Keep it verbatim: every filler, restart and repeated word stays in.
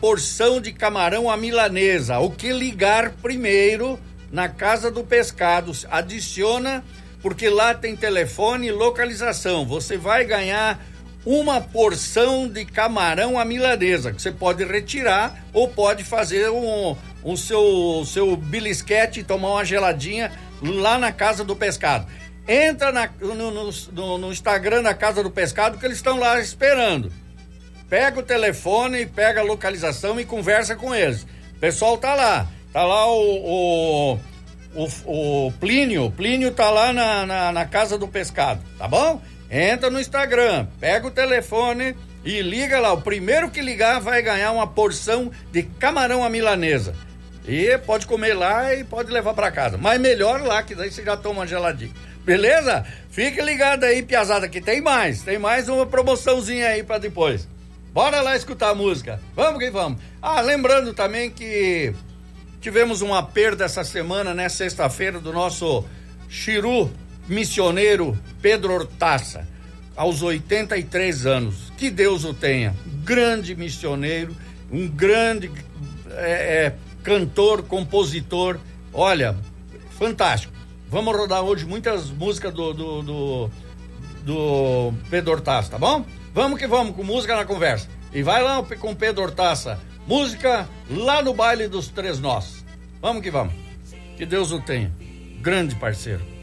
porção de camarão à milanesa. O que ligar primeiro na Casa do Pescado? Adiciona, porque lá tem telefone e localização. Você vai ganhar uma porção de camarão à milanesa, que você pode retirar ou pode fazer um, um seu, seu belisquete e tomar uma geladinha lá na Casa do Pescado. Entra na, no, no, no Instagram da Casa do Pescado, que eles estão lá esperando. Pega o telefone, pega a localização e conversa com eles. O pessoal tá lá. Tá lá o, o, o, o Plínio. O Plínio tá lá na, na, na Casa do Pescado, tá bom? Entra no Instagram, pega o telefone e liga lá. O primeiro que ligar vai ganhar uma porção de camarão à milanesa. E pode comer lá e pode levar pra casa. Mas melhor lá, que daí você já toma uma geladinha. Beleza? Fique ligado aí, piazada, que tem mais. Tem mais uma promoçãozinha aí pra depois. Bora lá escutar a música. Vamos que vamos. Ah, lembrando também que tivemos uma perda essa semana, né? Sexta-feira, do nosso Chiru missioneiro Pedro Hortaça, aos oitenta e três anos. Que Deus o tenha. Grande missioneiro, um grande é, é, cantor, compositor. Olha, fantástico. Vamos rodar hoje muitas músicas do, do, do, do Pedro Hortaça, tá bom? Vamos que vamos, com música na conversa. E vai lá com Pedro Hortaça. Música lá no baile dos Três Nós. Vamos que vamos. Que Deus o tenha. Grande parceiro.